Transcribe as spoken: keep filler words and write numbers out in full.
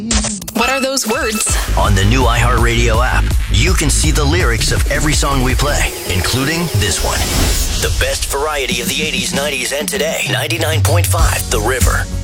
What are those words? On the new iHeartRadio app, you can see the lyrics of every song we play, including this one. The best variety of the eighties, nineties, and today. ninety-nine point five The River.